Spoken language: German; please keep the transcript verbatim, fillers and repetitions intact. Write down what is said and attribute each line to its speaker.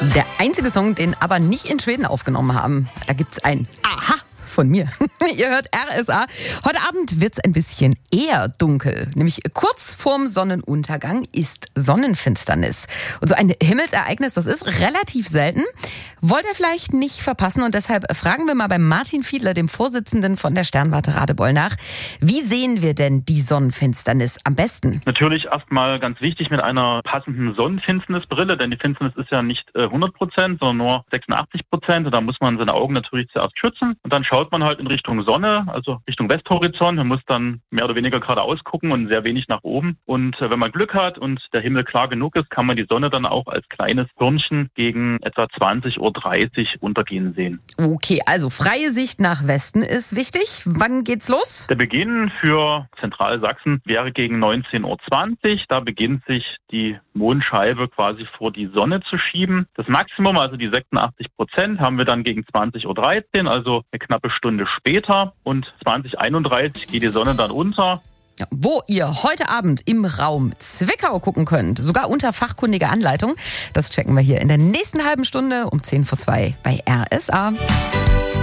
Speaker 1: Der einzige Song, den aber nicht in Schweden aufgenommen haben. Da gibt's ein Aha von mir. Ihr hört R S A. Heute Abend wird's ein bisschen eher dunkel. Nämlich kurz vorm Sonnenuntergang ist Sonnenfinsternis. Und so ein Himmelsereignis, das ist relativ selten. Wollt ihr vielleicht nicht verpassen. Und deshalb fragen wir mal bei Martin Fiedler, dem Vorsitzenden von der Sternwarte Radebeul, nach. Wie sehen wir denn die Sonnenfinsternis am besten?
Speaker 2: Natürlich erstmal ganz wichtig mit einer passenden Sonnenfinsternisbrille, denn die Finsternis ist ja nicht hundert Prozent, sondern nur sechsundachtzig Prozent. Und da muss man seine Augen natürlich zuerst schützen. Und dann schaut man halt in Richtung Sonne, also Richtung Westhorizont. Man muss dann mehr oder weniger geradeaus gucken und sehr wenig nach oben. Und wenn man Glück hat und der Himmel klar genug ist, kann man die Sonne dann auch als kleines Hörnchen gegen etwa zwanzig Uhr dreißig untergehen sehen.
Speaker 1: Okay, also freie Sicht nach Westen ist wichtig. Wann geht's los?
Speaker 2: Der Beginn für Zentralsachsen wäre gegen neunzehn Uhr zwanzig. Da beginnt sich die Mondscheibe quasi vor die Sonne zu schieben. Das Maximum, also die sechsundachtzig Prozent, haben wir dann gegen zwanzig Uhr dreizehn, also eine knappe Stunde später. Und zwanzig Uhr einunddreißig geht die Sonne dann unter.
Speaker 1: Ja, wo ihr heute Abend im Raum Zwickau gucken könnt, sogar unter fachkundiger Anleitung, das checken wir hier in der nächsten halben Stunde um zehn vor zwei bei R S A.